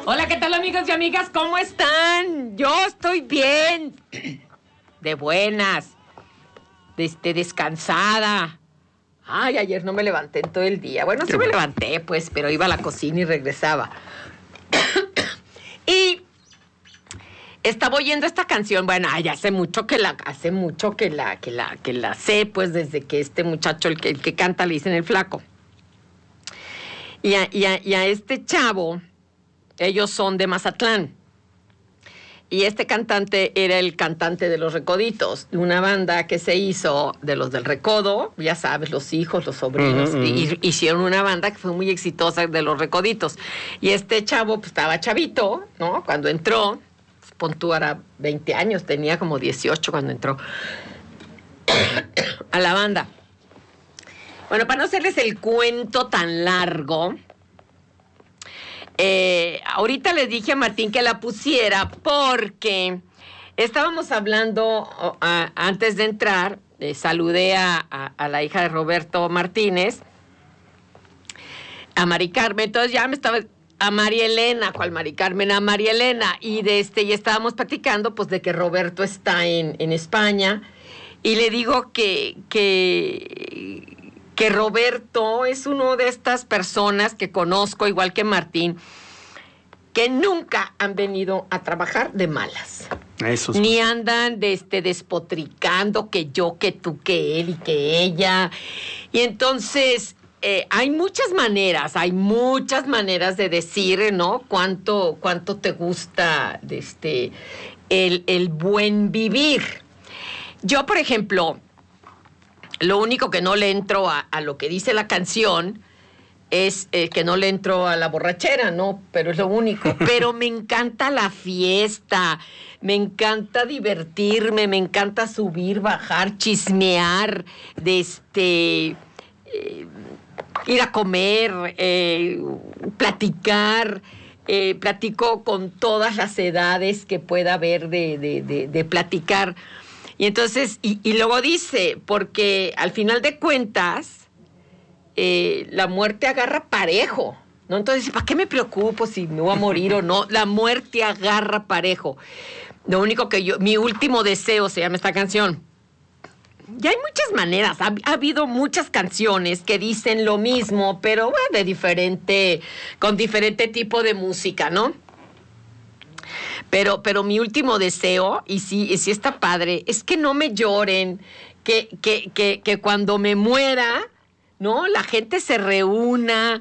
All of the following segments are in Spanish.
Hola, ¿qué tal, amigos y amigas? ¿Cómo están? Yo estoy bien. De buenas. Descansada. Ay, ayer no me levanté en todo el día. Bueno, sí me levanté, pues, pero iba a la cocina y regresaba. Y estaba oyendo esta canción. Bueno, ay, hace mucho que la sé, pues, desde que este muchacho, el que canta, le dicen el Flaco. Y a este chavo, ellos son de Mazatlán. Y este cantante era el cantante de Los Recoditos, de una banda que se hizo de los del Recodo, ya sabes, los hijos, los sobrinos, y hicieron una banda que fue muy exitosa de Los Recoditos. Y este chavo, pues, estaba chavito, ¿no? Cuando entró, pon tú, era 20 años, tenía como 18 cuando entró a la banda. Bueno, para no hacerles el cuento tan largo, ahorita les dije a Martín que la pusiera porque estábamos hablando antes de entrar, saludé a la hija de Roberto Martínez, a Mari Carmen, entonces ya me estaba... A María Elena, ¿cuál Mari Carmen? A María Elena, y y estábamos platicando pues de que Roberto está en España, y le digo que Roberto es uno de estas personas que conozco, igual que Martín, que nunca han venido a trabajar de malas. Eso sí. Ni andan despotricando que yo, que tú, que él y que ella. Y entonces hay muchas maneras de decir, ¿no? Cuánto te gusta el buen vivir. Yo, por ejemplo, lo único que no le entro a lo que dice la canción es que no le entro a la borrachera, ¿no? Pero es lo único. Pero me encanta la fiesta, me encanta divertirme, me encanta subir, bajar, chismear, ir a comer, platicar. Platico con todas las edades que pueda haber de platicar. Y entonces, y luego dice, porque al final de cuentas, la muerte agarra parejo, ¿no? Entonces, ¿para qué me preocupo si me voy a morir o no? La muerte agarra parejo. Lo único que mi último deseo, se llama esta canción. Ya hay muchas maneras, ha habido muchas canciones que dicen lo mismo, pero bueno, con diferente tipo de música, ¿no? Pero mi último deseo, y sí está padre, es que no me lloren, que cuando me muera, ¿no? La gente se reúna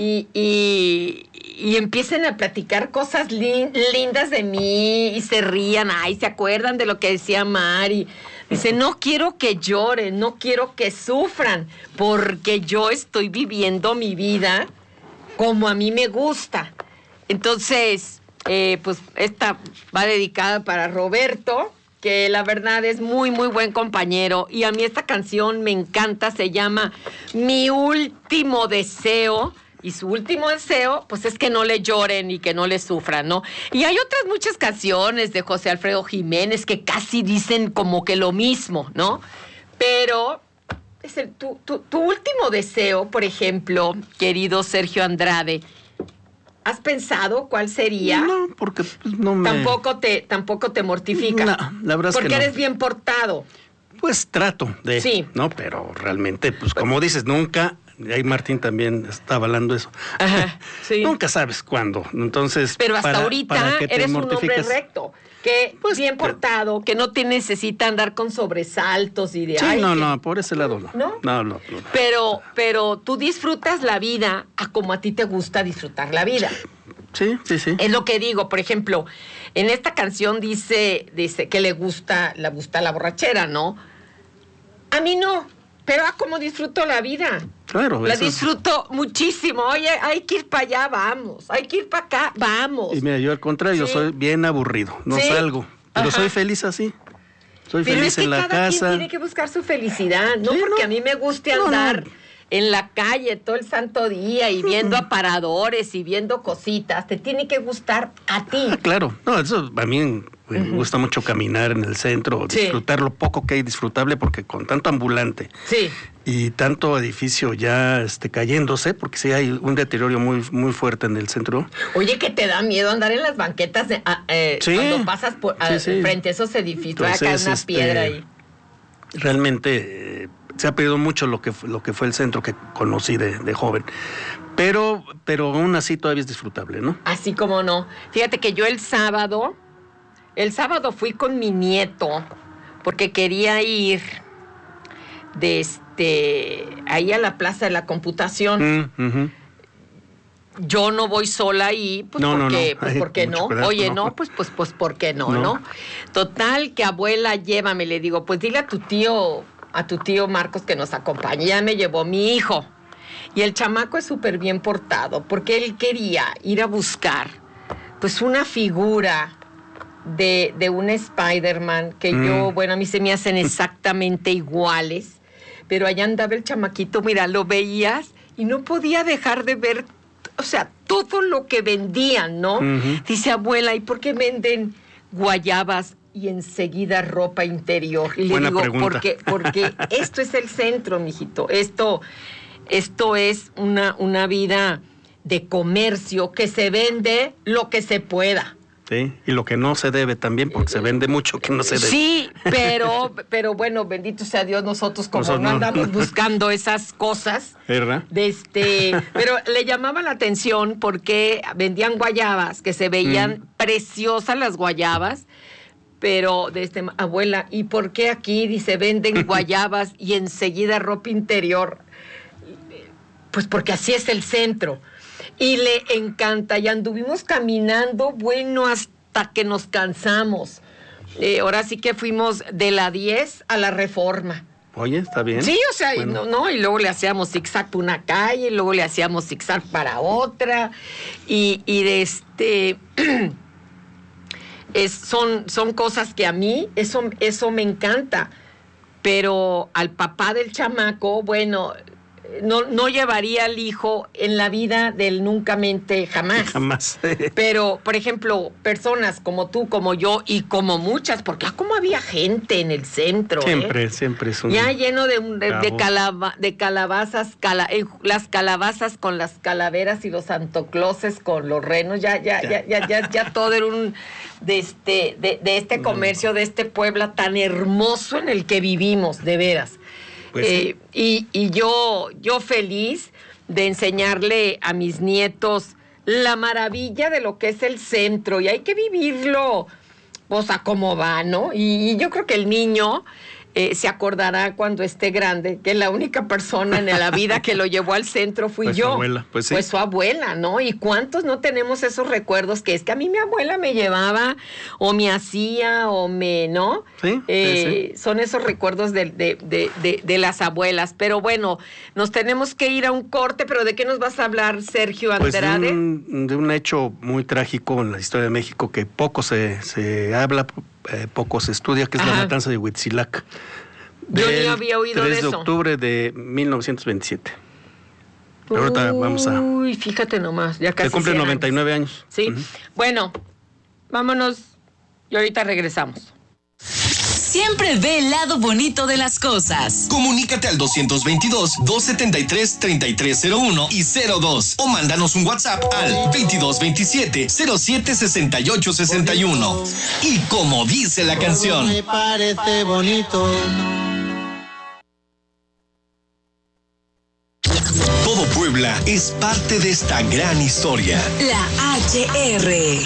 y empiecen a platicar cosas lindas de mí y se rían, se acuerdan de lo que decía Mari. Dice, no quiero que lloren, no quiero que sufran, porque yo estoy viviendo mi vida como a mí me gusta. Entonces, pues esta va dedicada para Roberto, que la verdad es muy, muy buen compañero. Y a mí esta canción me encanta, se llama Mi Último Deseo. Y su último deseo, pues, es que no le lloren y que no le sufran, ¿no? Y hay otras muchas canciones de José Alfredo Jiménez que casi dicen como que lo mismo, ¿no? Pero es tu último deseo, por ejemplo, querido Sergio Andrade, ¿has pensado cuál sería? No, porque no me... Tampoco te mortifica. No, la verdad es que no. Porque eres bien portado. Pues trato de... Sí. No, pero realmente, pues como dices, nunca... Ahí Martín también está avalando eso. Ajá, sí. Nunca sabes cuándo. Entonces, pero hasta ahorita eres un hombre recto, que pues, bien portado, que no te necesita andar con sobresaltos y de... Sí, no, por ese lado no. No. Pero tú disfrutas la vida a como a ti te gusta disfrutar la vida. Sí. Es lo que digo, por ejemplo, en esta canción dice que le gusta la borrachera, ¿no? A mí no, pero como disfruto la vida. Claro. La disfruto muchísimo. Oye, hay que ir para allá, vamos. Hay que ir para acá, vamos. Y mira, yo al contrario, soy bien aburrido. No salgo, pero soy feliz así. Soy feliz en la casa. Cada quien tiene que buscar su felicidad. No porque a mí me guste andar en la calle todo el santo día y viendo aparadores y viendo cositas. Te tiene que gustar a ti. Claro. No, eso a mí Me gusta mucho caminar en el centro, disfrutar lo poco que hay disfrutable, porque con tanto ambulante y tanto edificio ya cayéndose, porque sí hay un deterioro muy, muy fuerte en el centro. Oye, que te da miedo andar en las banquetas cuando pasas frente a esos edificios. Entonces, acá una piedra ahí. Realmente se ha perdido mucho lo que fue el centro que conocí de joven. Pero aún así todavía es disfrutable, ¿no? Así como no. Fíjate que yo el sábado fui con mi nieto porque quería ir ahí a la Plaza de la Computación. Yo no voy sola ahí, pues porque, pues porque no. Oye, no, pues ¿por qué no, no? Total, que abuela, llévame, le digo, pues dile a tu tío Marcos que nos acompañe. Ya me llevó mi hijo. Y el chamaco es súper bien portado, porque él quería ir a buscar, pues, una figura de un Spider-Man que a mí se me hacen exactamente iguales, pero allá andaba el chamaquito, mira, lo veías y no podía dejar de ver, o sea, todo lo que vendían, ¿no? Dice, abuela, ¿y por qué venden guayabas y enseguida ropa interior? Y le digo, porque esto es el centro, mijito, esto es una vida de comercio que se vende lo que se pueda. Sí, y lo que no se debe también, porque se vende mucho que no se debe. Sí, pero bueno, bendito sea Dios, nosotros no andamos buscando esas cosas. ¿Verdad? Pero le llamaba la atención porque vendían guayabas, que se veían preciosas las guayabas, pero abuela, ¿y por qué aquí dice venden guayabas y enseguida ropa interior? Pues porque así es el centro. Y le encanta. Y anduvimos caminando, bueno, hasta que nos cansamos. Ahora sí que fuimos de la 10 a la Reforma. Oye, está bien. Sí, o sea, bueno. Y luego le hacíamos zigzag para una calle, y luego le hacíamos zigzag para otra. Son cosas que a mí, eso me encanta. Pero al papá del chamaco, bueno, no llevaría al hijo en la vida del nunca mente jamás. Jamás. Pero, por ejemplo, personas como tú, como yo y como muchas, porque como había gente en el centro. Siempre es un... Ya lleno de calabazas, las calabazas con las calaveras y los santocloses con los renos, ya todo era un... de este comercio, de este Puebla tan hermoso en el que vivimos, de veras. Pues sí. Y yo feliz de enseñarle a mis nietos la maravilla de lo que es el centro, y hay que vivirlo, pues a cómo va, ¿no? Y yo creo que el niño se acordará cuando esté grande que la única persona en la vida que lo llevó al centro fui yo. Su abuela, pues sí. Pues su abuela, ¿no? ¿Y cuántos no tenemos esos recuerdos? Que es que a mí mi abuela me llevaba, o me hacía, o ¿no? Sí, sí. Son esos recuerdos de las abuelas. Pero bueno, nos tenemos que ir a un corte, pero ¿de qué nos vas a hablar, Sergio Andrade? Pues de un hecho muy trágico en la historia de México que poco se habla, poco se estudia, que es la matanza de Huitzilac. Yo ni había oído de eso. 3 de octubre de 1927. Ahorita vamos a... Uy, fíjate nomás, ya casi se cumplen 99 años. Sí, Bueno, vámonos y ahorita regresamos. Siempre ve el lado bonito de las cosas. Comunícate al 222-273-3301 y 02 o mándanos un WhatsApp al 2227-076861. Y como dice la canción, me parece bonito. Todo Puebla es parte de esta gran historia. La HR.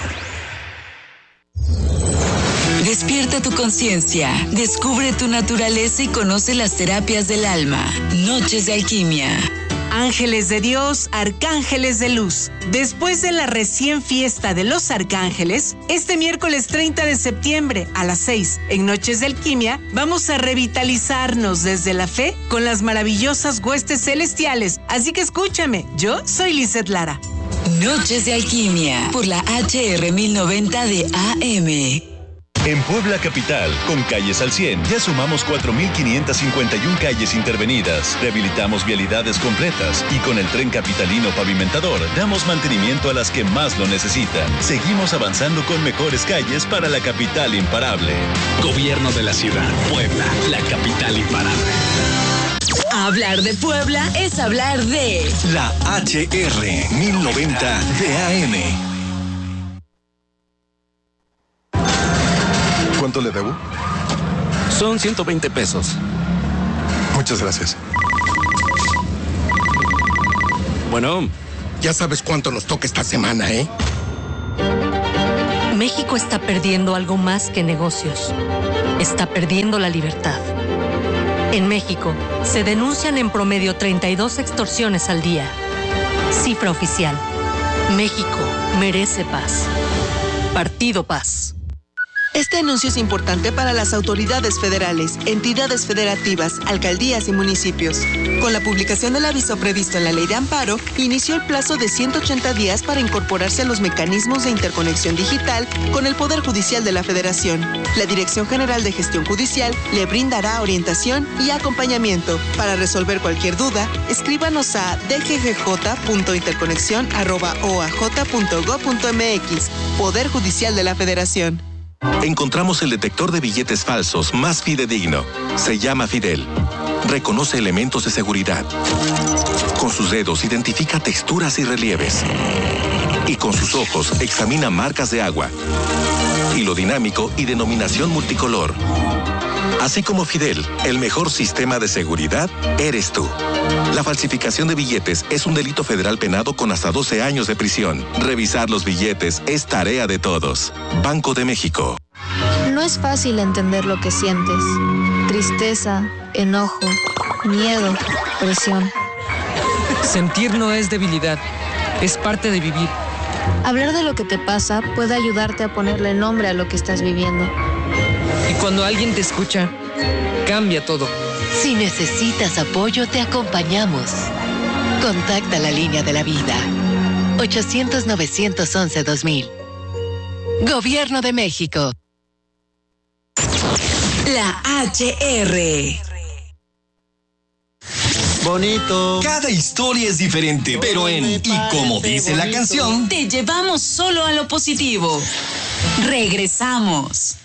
Despierta tu conciencia, descubre tu naturaleza y conoce las terapias del alma. Noches de alquimia. Ángeles de Dios, arcángeles de luz. Después de la recién fiesta de los arcángeles, este miércoles 30 de septiembre a las 6, en Noches de Alquimia, vamos a revitalizarnos desde la fe con las maravillosas huestes celestiales. Así que escúchame, yo soy Lizeth Lara. Noches de Alquimia, por la HR 1090 de AM. En Puebla Capital, con Calles al 100, ya sumamos 4.551 calles intervenidas, rehabilitamos vialidades completas y con el Tren Capitalino Pavimentador damos mantenimiento a las que más lo necesitan. Seguimos avanzando con mejores calles para la capital imparable. Gobierno de la ciudad, Puebla, la capital imparable. Hablar de Puebla es hablar de La HR 1090 de AM. ¿Cuánto le debo? Son 120 pesos. Muchas gracias. Bueno. Ya sabes cuánto nos toca esta semana, ¿eh? México está perdiendo algo más que negocios. Está perdiendo la libertad. En México, se denuncian en promedio 32 extorsiones al día. Cifra oficial. México merece paz. Partido Paz. Este anuncio es importante para las autoridades federales, entidades federativas, alcaldías y municipios. Con la publicación del aviso previsto en la Ley de Amparo, inició el plazo de 180 días para incorporarse a los mecanismos de interconexión digital con el Poder Judicial de la Federación. La Dirección General de Gestión Judicial le brindará orientación y acompañamiento. Para resolver cualquier duda, escríbanos a dggj.interconexión@oaj.gov.mx. Poder Judicial de la Federación. Encontramos el detector de billetes falsos más fidedigno. Se llama Fidel. Reconoce elementos de seguridad. Con sus dedos identifica texturas y relieves. Y con sus ojos examina marcas de agua. Hilo dinámico y denominación multicolor. Así como Fidel, el mejor sistema de seguridad eres tú. La falsificación de billetes es un delito federal penado con hasta 12 años de prisión. Revisar los billetes es tarea de todos. Banco de México. No es fácil entender lo que sientes. Tristeza, enojo, miedo, presión. Sentir no es debilidad, es parte de vivir. Hablar de lo que te pasa puede ayudarte a ponerle nombre a lo que estás viviendo. Y cuando alguien te escucha, cambia todo. Si necesitas apoyo, te acompañamos. Contacta la línea de la vida. 800-911-2000. Gobierno de México. La HR. Bonito. Cada historia es diferente, pero y como dice la canción, te llevamos solo a lo positivo. Regresamos.